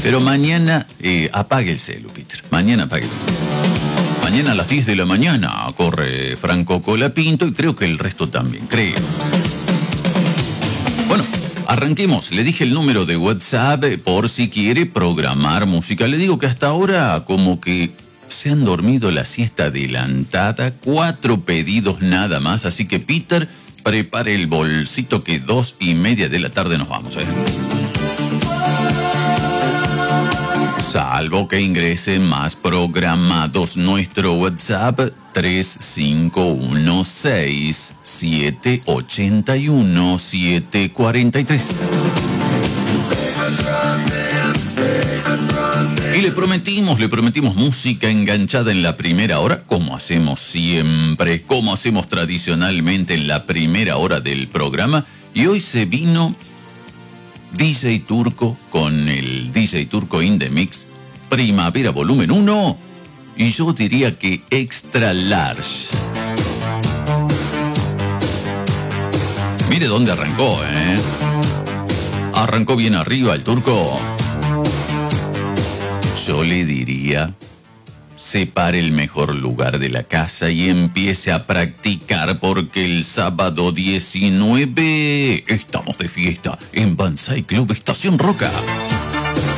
Pero mañana apague el celu, Peter. Mañana apague el celu. Mañana a las 10 de la mañana corre Franco Colapinto y creo que el resto también, creo. Bueno, arranquemos. Le dije el número de WhatsApp por si quiere programar música. Le digo que hasta ahora como que se han dormido la siesta adelantada. 4 pedidos nada más. Así que Peter, prepare el bolsito que 2:30 de la tarde nos vamos. Salvo que ingrese más programados. Nuestro WhatsApp 3516-781-743. Y le prometimos música enganchada en la primera hora, como hacemos siempre, como hacemos tradicionalmente en la primera hora del programa. Y hoy se vino DJ Turco con el DJ Turco in the Mix Primavera Volumen 1 y yo diría que Extra Large. Mire dónde arrancó, Arrancó bien arriba el Turco. Yo le diría, separe el mejor lugar de la casa y empiece a practicar porque el sábado 19 estamos de fiesta en Banzai Club Estación Roca.